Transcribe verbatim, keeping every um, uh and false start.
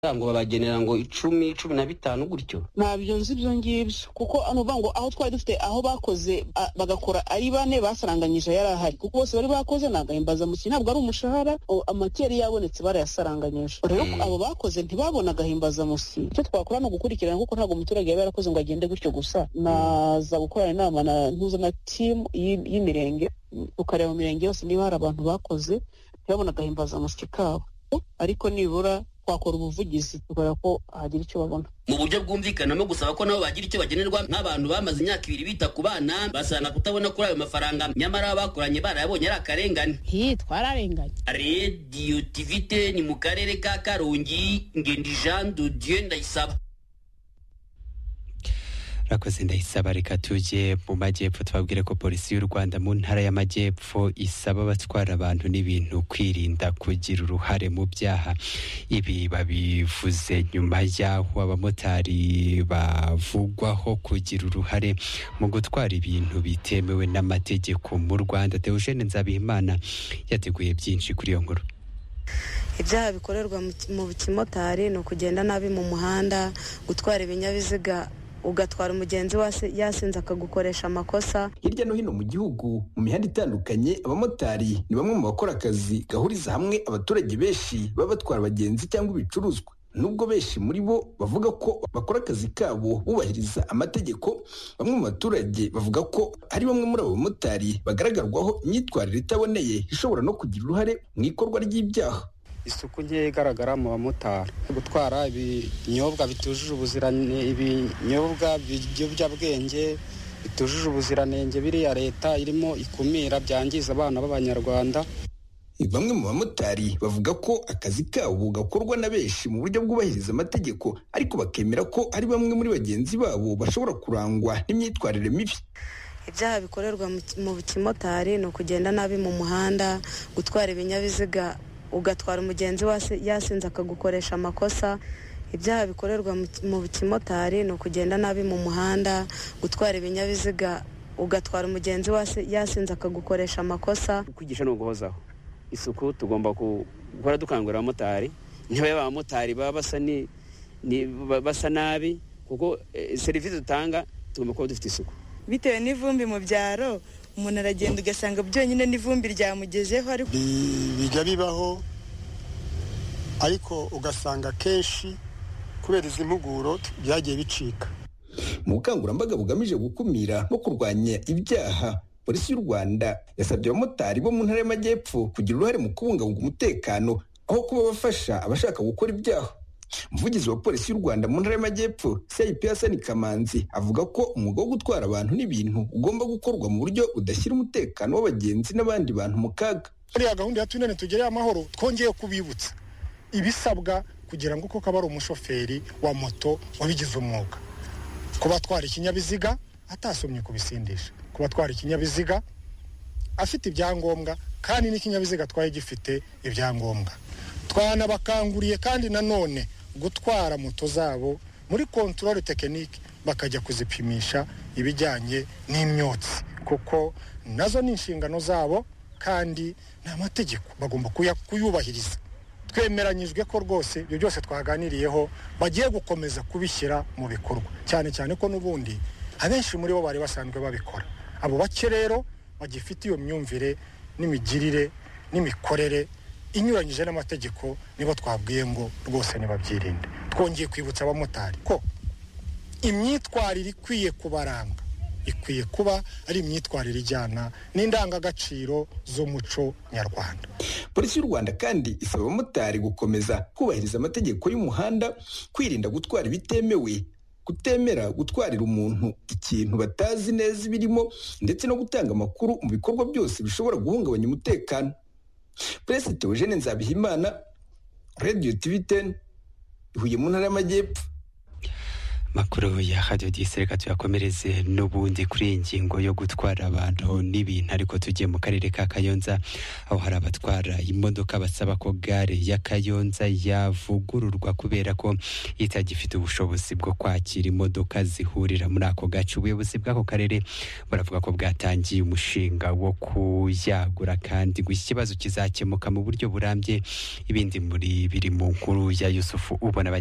ngo babagenera ngo icumi cumi na bitanu gutyo. Ntabyo nzi ibyo ngibyo kuko anuvuga ngo aho twari dufite aho bakoze bagakora ari bane basaranganyije yarahari kuko bose bari bakoze nagahimbaza mu ntabwo ari umushahara amakeri yabonetse barayasaranganyije. Rero mm. abo bakoze ntibabona gahimbaza musi. Icyo twakora no gukurikirana kuko ntabwo umuturage yaba yarakoze ngo agende gutyo gusa. Naza gukorana inama na ntuza na team y'imirenge ukareba mu mirenge yose niba hari abantu bakoze ntibabona gahimbaza musi kabo. Ariko nibura twakora ubuvugizi tukora ko hagira icyo babona mu buryo bwumvikana no gusaba ko nabo bagira icyo bagenerwa nk'abantu bamaze imyaka ibiri bita ku bana basanga kutabona kuri ayo mafaranga nyamara bakoranye barayabonye ari akarengane. Hi twararenganye. Radio T V ten ni mu karere ka Karongi Ngendi Jean de Dieu Ndayisaba. Rakoze Ndayisaba. Reka tujye mu majyepfo twabwire ko polisi y'u Rwanda mu ntara y'amajyepfo isaba abatwara abantu n'ibintu kwirinda kugira uruhare mu byaha. Ibi babivuze nyuma y'aho abamotari bavugwaho kugira uruhare mu gutwara ibintu bitemewe n'amategeko mu Rwanda. Theogene Nzabihimana yateguye byinshi kuri iyo nkuru. Ibyaha bikorerwa mu kimotari no kugenda nabi mu muhanda, gutwara ibinyabiziga ugatwara umugenzi wase yasinze akagukoresha amakosa. Hirya no hino mu gihugu mu mihanda itandukanye abamotari ni bamwe mu bakora akazi gahuriza hamwe abaturage benshi baba batwara abagenzi cyangwa ibicuruzwa. Nubwo benshi muri bo bavuga ko bakora akazi kabo bubahiriza amategeko, bamwe mu baturage bavuga ko hari bamwe muri abo bamotari bagaragarwaho imyitwarire itaboneye ishobora no kugira uruhare mu ikorwa ry'ibyaha. Isuku nke igaragara mu bamotari, gutwara ibinyobwa bitujuje ubuziranenge, ibinyobwa by'ibiyobyabwenge bitujuje ubuziranenge biriya leta irimo ikumira byangiza abana b'Abanyarwanda. Bamwe mu bamotari bavuga ko akazi kabo gakorwa na benshi mu buryo bwubahiriza amategeko, ariko bakemera ko ari bamwe muri bagenzi babo bashobora kurangwa n'imyitwarire mibi. Ibyaha bikorerwa mu kimotari no kugenda nabi mu muhanda, gutwara ibinyabiziga ugatwara umugenzi wase yasinze akagukoresha amakosa. Ibyaha bikorerwa mu kimotari no kugenda nabi mu muhanda, gutwara ibinyabiziga ugatwara umugenzi wase yasinze akagukoresha amakosa. Kwigisha no guhozaho isuku, tugomba gukora dukangurira abamotari ntibabe abamotari baba basa ni basa nabi, kuko eh, serivisi dutanga tugomba kuba dufite isuku. Bitewe n'ivumbi mu byaro umuntu aragenda ugasanga byonyine n'ivumbi ryamugezeho, ariko bijya bibaho, ariko ugasanga kenshi kubera izi mpuguro byagiye bicika. Mu bukangurambaga bugamije gukumira no kurwanya ibyaha, polisi y'u Rwanda yasabye abamotari bo mu ntara y'amajyepfo kugira uruhare mu kubungabunga umutekano aho kuba bafasha abashaka gukora ibyaha. Umuvugizi wa polisi y'u Rwanda mu ntara y'amajyepfo C I P Hassan Kamanzi avuga ko umwuga wo gutwara abantu n'ibintu ugomba gukorwa mu buryo udashyira umutekano w'abagenzi n'abandi bantu mu kaga. Muri ya gahunda ya tunene tugereye amahoro twongeye kubibutsa ibisabwa kugira ngo koko abari umushoferi wa moto wabigize umwuga, kuba atwara ikinyabiziga atasomye kubisindisha, kuba atwara ikinyabiziga afite ibyangombwa kandi n'ikinyabiziga atwaye gifite ibyangombwa. Twanabakanguriye kandi nanone gutwara moto zabo muri controle technique bakajya kuzipimisha ibijyanye n'imyotsi, kuko nazo ni inshingano zabo kandi n'amategeko bagomba kuyubahiriza. Twemeranyijwe ko rwose ibyo byose twaganiriyeho bagiye gukomeza kubishyira mu bikorwa, cyane cyane ko n'ubundi abenshi muri bo bari basanzwe babikora. Abo bake rero bagifite iyo myumvire n'imigirire n'imikorere inyuranyije n'amategeko nibo twabwiye ngo rwose nibabyirinde. Twongeye kwibutsa abamotari ko imyitwarire ikwiye kubaranga ikwiye kuba ari imyitwarire ijyana n'indangagaciro z'umuco nyarwanda. Polisi y'u Rwanda kandi isaba abamotari gukomeza kubahiriza amategeko y'umuhanda, kwirinda gutwara ibitemewe, kutemera gutwarira umuntu ikintu batazi neza ibirimo, ndetse no gutanga amakuru mu bikorwa byose bishobora guhungabanya umutekano. Perezida Theogene Nzabihimana, Radio T V ten, Huye mu ntara y'amajyepfo. makuru ya Radio dix reka tuyakomereze n'ubundi kuri ingingo yo gutwara abantu n'ibintu ariko tugiye mu karere ka Kayonza aho hari abatwara imodoka basaba ko gare ya Kayonza yavugururwa kubera ko itagifite ubushobozi bwo kwakira imodoka zihurira muri ako gace. Ubuyobozi bw'ako karere baravuga ko bwatangiye umushinga wo kuyagura kandi ngo ikibazo kizakemuka mu buryo burambye. Ibindi muri biri mu nkuru ya Yusufu ubona